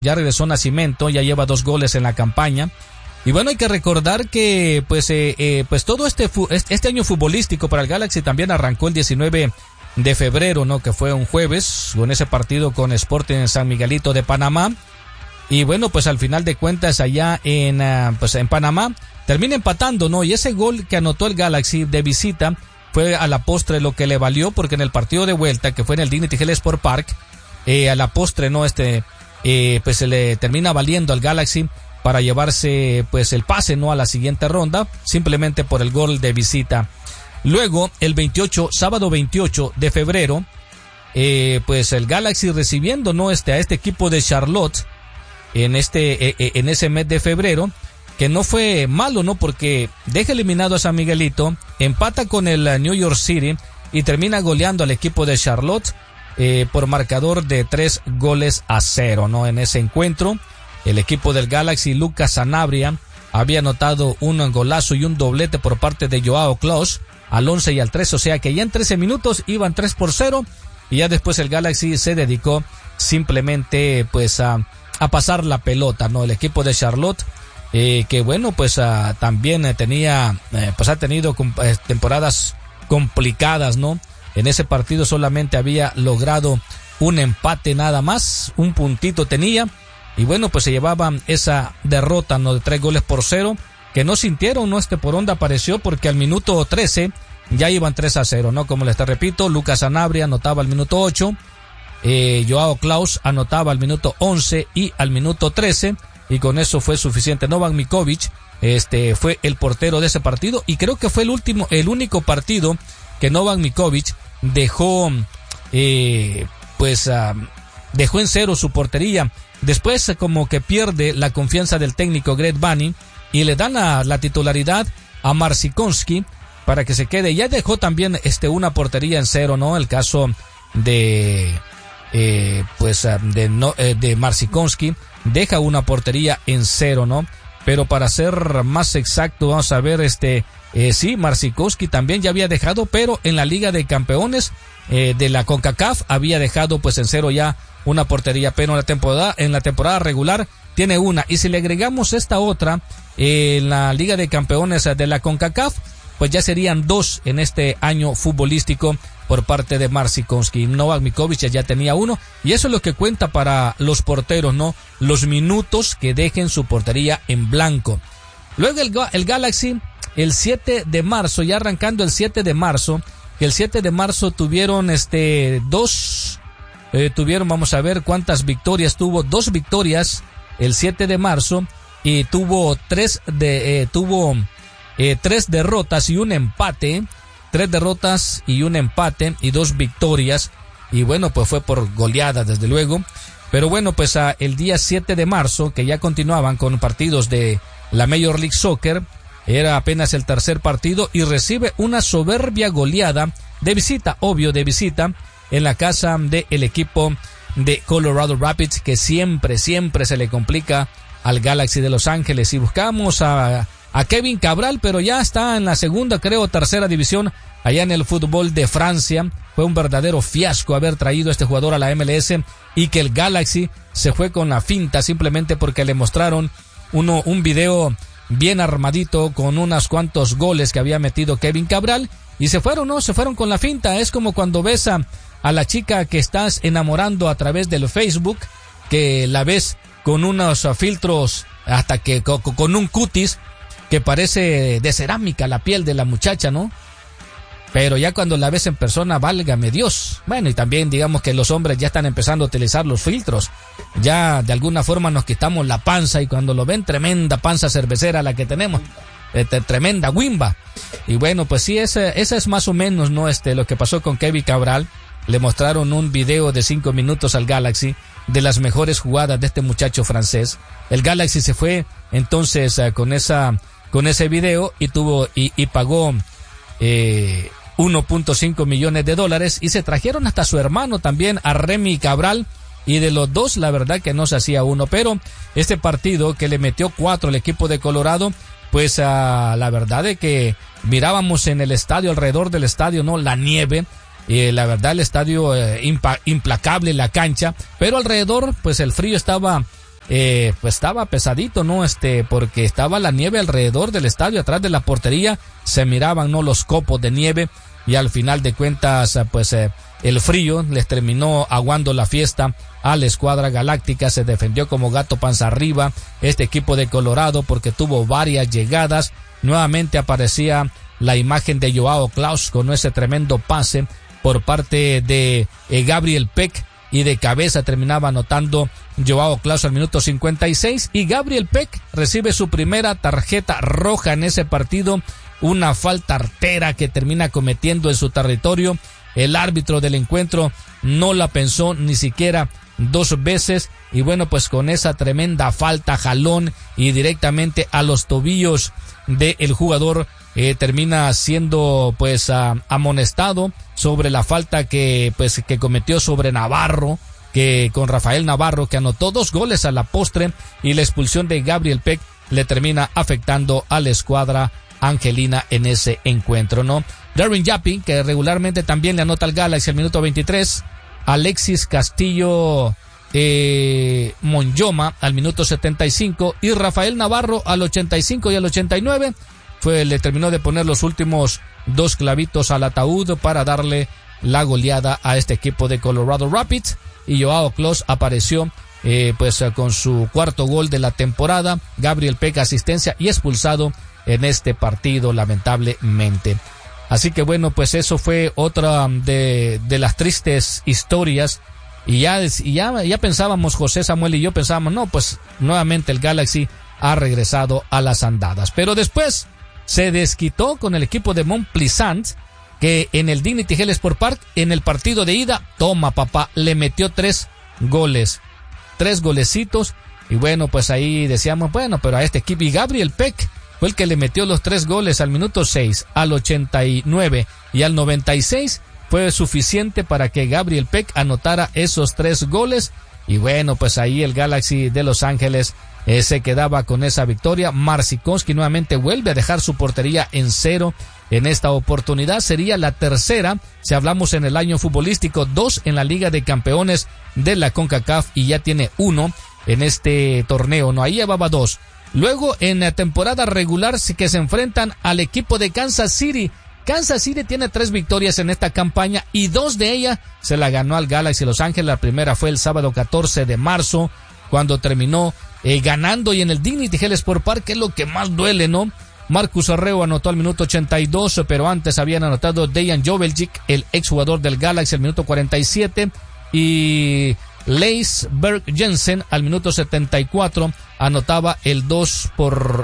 Ya regresó Nascimento, ya lleva 2 goles en la campaña. Y bueno, hay que recordar que pues todo este año futbolístico para el Galaxy también arrancó el 19 de febrero, ¿no? Que fue un jueves, con ese partido con Sporting en San Miguelito de Panamá. Y bueno, pues al final de cuentas allá en Panamá termina empatando, ¿no? Y ese gol que anotó el Galaxy de visita fue a la postre lo que le valió, porque en el partido de vuelta, que fue en el Dignity Health Sport Park, a la postre, ¿no? Pues se le termina valiendo al Galaxy para llevarse pues el pase, ¿no? A la siguiente ronda, simplemente por el gol de visita. Luego, sábado 28 de febrero, pues el Galaxy recibiendo, ¿no? A este equipo de Charlotte en ese mes de febrero, que no fue malo, ¿no? Porque deja eliminado a San Miguelito, empata con el New York City y termina goleando al equipo de Charlotte por marcador de 3-0, ¿no? En ese encuentro, el equipo del Galaxy, Lucas Sanabria, había anotado un golazo y un doblete por parte de Joao Klaus al 11 y al 13, o sea que ya en 13 minutos iban 3-0, y ya después el Galaxy se dedicó simplemente pues a pasar la pelota, ¿no? El equipo de Charlotte, que bueno, pues también ha tenido temporadas complicadas, ¿no? En ese partido solamente había logrado un empate nada más, un puntito tenía, y bueno, pues se llevaban esa derrota, ¿no? De 3-0, que no sintieron, ¿no? Por onda apareció porque al minuto 13 ya iban 3-0, ¿no? Como les repito, Lucas Sanabria anotaba al minuto 8, Joao Klaus anotaba al minuto 11 y al minuto 13, y con eso fue suficiente. Novak Mikovic, fue el portero de ese partido, y creo que fue el único partido que Novak Mikovic dejó en cero su portería. Después como que pierde la confianza del técnico Greg Vanney y le dan la titularidad a Marcinkonski para que se quede. Ya dejó también una portería en cero, ¿no? El caso de Marcinkonski deja una portería en cero, ¿no? Pero para ser más exacto, vamos a ver, sí, Marcinkonski también ya había dejado, pero en la Liga de Campeones de la CONCACAF había dejado pues en cero ya una portería, pero en la temporada regular tiene una, y si le agregamos esta otra en la Liga de Campeones de la CONCACAF, pues ya serían 2 en este año futbolístico por parte de Marcinkonski. Novak Mikovic ya tenía 1, y eso es lo que cuenta para los porteros, ¿no? Los minutos que dejen su portería en blanco. Luego el Galaxy, el 7 de marzo, ya arrancando el 7 de marzo, que el 7 de marzo tuvieron vamos a ver cuántas victorias tuvo, 2 victorias el 7 de marzo, y tuvo 3 derrotas y un empate, 3 derrotas y un empate y 2 victorias, y bueno, pues fue por goleada desde luego. Pero bueno, pues el día 7 de marzo, que ya continuaban con partidos de la Major League Soccer, era apenas el tercer partido, y recibe una soberbia goleada de visita, en la casa del equipo de Colorado Rapids, que siempre se le complica al Galaxy de Los Ángeles. Y buscamos a Kevin Cabral, pero ya está en la segunda, tercera división allá en el fútbol de Francia. Fue un verdadero fiasco haber traído a este jugador a la MLS, y que el Galaxy se fue con la finta simplemente porque le mostraron un video bien armadito con unos cuantos goles que había metido Kevin Cabral, y se fueron con la finta. Es como cuando ves a la chica que estás enamorando a través del Facebook, que la ves con unos filtros, hasta que con un cutis que parece de cerámica la piel de la muchacha, ¿no? Pero ya cuando la ves en persona, válgame Dios. Bueno, y también digamos que los hombres ya están empezando a utilizar los filtros. Ya de alguna forma nos quitamos la panza, y cuando lo ven, tremenda panza cervecera la que tenemos. Tremenda guimba. Y bueno, pues sí, esa es más o menos, ¿no? Lo que pasó con Kevin Cabral. Le mostraron un video de 5 minutos al Galaxy de las mejores jugadas de este muchacho francés. El Galaxy se fue entonces con ese video y pagó 1.5 millones de dólares, y se trajeron hasta su hermano también, a Remy Cabral, y de los dos la verdad que no se hacía uno. Pero este partido que le metió 4 el equipo de Colorado, pues la verdad es que mirábamos en el estadio, alrededor del estadio, ¿no? La nieve. La verdad el estadio implacable, la cancha, pero alrededor pues el frío estaba pues estaba pesadito, ¿no? Porque estaba la nieve alrededor del estadio, atrás de la portería se miraban, ¿no? Los copos de nieve, y al final de cuentas, pues el frío les terminó aguando la fiesta a la escuadra galáctica. Se defendió como gato panza arriba este equipo de Colorado, porque tuvo varias llegadas. Nuevamente aparecía la imagen de Joao Klaus con ese tremendo pase por parte de Gabriel Peck, y de cabeza terminaba anotando Joao Klaus al minuto 56, y Gabriel Peck recibe su primera tarjeta roja en ese partido, una falta artera que termina cometiendo en su territorio. El árbitro del encuentro no la pensó ni siquiera 2 veces, y bueno, pues con esa tremenda falta, jalón y directamente a los tobillos del jugador, termina siendo pues amonestado sobre la falta que cometió sobre Navarro, con Rafael Navarro, que anotó 2 goles a la postre, y la expulsión de Gabriel Peck le termina afectando a la escuadra angelina en ese encuentro, ¿no? Darren Yappi, que regularmente también le anota al Galaxy al minuto 23, Alexis Castillo Monyoma al minuto 75, y Rafael Navarro al 85 y al 89 le terminó de poner los últimos 2 clavitos al ataúd para darle la goleada a este equipo de Colorado Rapids. Y Joao Klaus apareció pues con su 4º gol de la temporada. Gabriel Peck asistencia y expulsado en este partido, lamentablemente. Así que bueno, pues eso fue otra de las tristes historias. Y ya pensábamos, José Samuel y yo pensábamos, no, pues nuevamente el Galaxy ha regresado a las andadas. Pero después se desquitó con el equipo de Mont Pleasant, que en el Dignity Health Sport Park, en el partido de ida, toma papá, le metió 3 goles, 3 golecitos, y bueno, pues ahí decíamos, bueno, pero a este equipo, y Gabriel Peck fue el que le metió los 3 goles al minuto 6, al 89 y al 96, fue suficiente para que Gabriel Peck anotara esos 3 goles, y bueno, pues ahí el Galaxy de Los Ángeles se quedaba con esa victoria. Marcinkonski nuevamente vuelve a dejar su portería en 0. En esta oportunidad sería la tercera, si hablamos en el año futbolístico, 2 en la Liga de Campeones de la CONCACAF, y ya tiene 1 en este torneo, ¿no? Ahí llevaba 2. Luego en la temporada regular que se enfrentan al equipo de Kansas City. Kansas City tiene 3 victorias en esta campaña, y 2 de ellas se la ganó al Galaxy Los Ángeles. La primera fue el sábado 14 de marzo, cuando terminó ganando, y en el Dignity Health Sport Park, que es lo que más duele, ¿no? Marcus Arreo anotó al minuto 82, pero antes habían anotado Dejan Joveljic, el exjugador del Galaxy, al minuto 47, y Leis Berg Jensen al minuto 74 anotaba el 2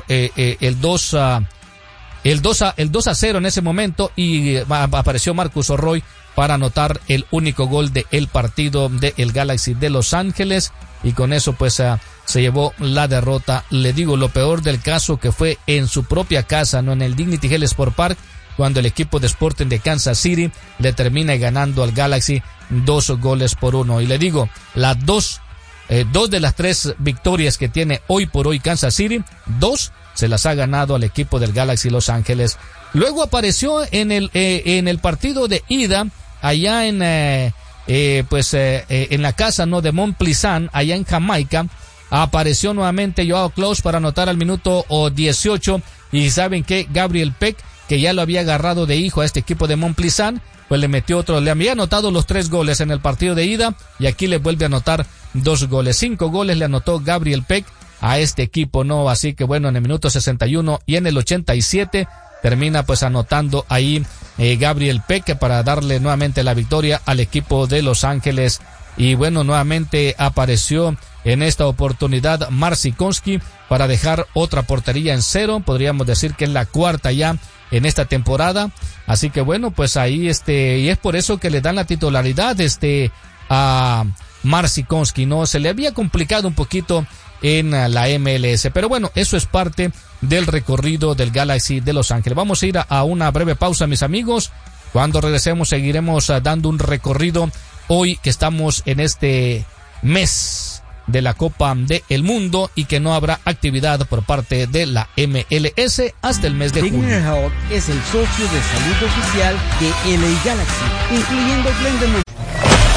a 0 en ese momento, y apareció Marcus Arroyo para anotar el único gol del partido del Galaxy de Los Ángeles, y con eso pues se llevó la derrota. Le digo, lo peor del caso, que fue en su propia casa, no en el Dignity Health Sport Park, cuando el equipo de Sporting de Kansas City le termina ganando al Galaxy 2 goles por 1. Y le digo, las dos de las 3 victorias que tiene hoy por hoy Kansas City, 2 se las ha ganado al equipo del Galaxy Los Ángeles. Luego apareció en el partido de ida, allá en la casa, ¿no?, de Mont Pleasant, allá en Jamaica. Apareció nuevamente Joao Klaus para anotar al minuto 18, y saben que Gabriel Peck, que ya lo había agarrado de hijo a este equipo de Mont Pleasant, pues le metió otro, le había anotado los 3 goles en el partido de ida, y aquí le vuelve a anotar 2 goles, 5 goles le anotó Gabriel Peck a este equipo, ¿no? Así que bueno, en el minuto 61 y en el 87 termina pues anotando ahí Gabriel Peck para darle nuevamente la victoria al equipo de Los Ángeles. Y bueno, nuevamente apareció en esta oportunidad Marcinkonski para dejar otra portería en 0, podríamos decir que es la 4ª ya en esta temporada. Así que bueno, pues ahí y es por eso que le dan la titularidad a Marcinkonski, ¿no? Se le había complicado un poquito en la MLS, pero bueno, eso es parte del recorrido del Galaxy de Los Ángeles. Vamos a ir a una breve pausa, mis amigos. Cuando regresemos seguiremos dando un recorrido hoy que estamos en este mes de la Copa del Mundo y que no habrá actividad por parte de la MLS hasta el mes de junio. Signer Health es el socio de salud oficial de LA Galaxy, incluyendo Glendon.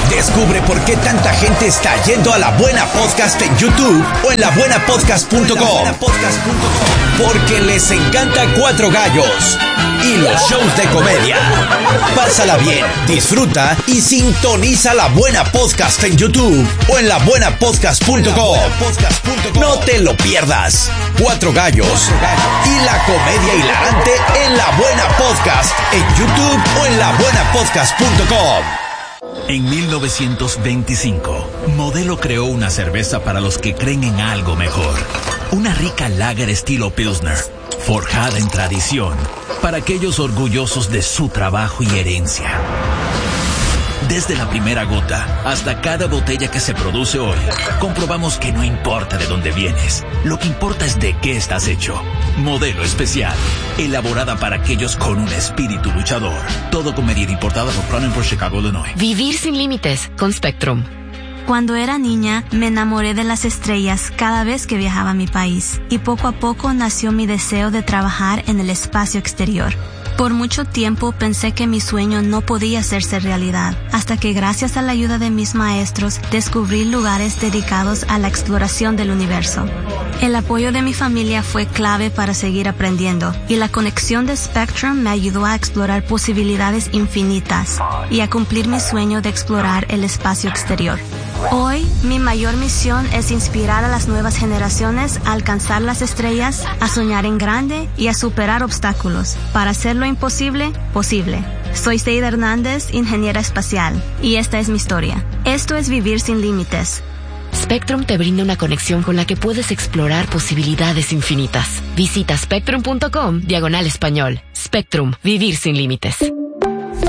Descubre por qué tanta gente está yendo a La Buena Podcast en YouTube o en labuenapodcast.com. Porque les encanta Cuatro Gallos y los shows de comedia. Pásala bien, disfruta y sintoniza La Buena Podcast en YouTube o en labuenapodcast.com. No te lo pierdas. Cuatro Gallos y la comedia hilarante en La Buena Podcast en YouTube o en labuenapodcast.com. En 1925, Modelo creó una cerveza para los que creen en algo mejor. Una rica lager estilo Pilsner, forjada en tradición, para aquellos orgullosos de su trabajo y herencia. Desde la primera gota hasta cada botella que se produce hoy, comprobamos que no importa de dónde vienes, lo que importa es de qué estás hecho. Modelo Especial, elaborada para aquellos con un espíritu luchador. Todo con medida, importada por Crown Imports, Chicago, Illinois. Vivir sin límites con Spectrum. Cuando era niña, me enamoré de las estrellas cada vez que viajaba a mi país, y poco a poco nació mi deseo de trabajar en el espacio exterior. Por mucho tiempo pensé que mi sueño no podía hacerse realidad, hasta que gracias a la ayuda de mis maestros descubrí lugares dedicados a la exploración del universo. El apoyo de mi familia fue clave para seguir aprendiendo, y la conexión de Spectrum me ayudó a explorar posibilidades infinitas y a cumplir mi sueño de explorar el espacio exterior. Hoy, mi mayor misión es inspirar a las nuevas generaciones a alcanzar las estrellas, a soñar en grande y a superar obstáculos para hacer lo imposible, posible. Soy Seida Hernández, ingeniera espacial, y esta es mi historia. Esto es Vivir sin Límites. Spectrum te brinda una conexión con la que puedes explorar posibilidades infinitas. Visita spectrum.com/español. Spectrum, vivir sin límites.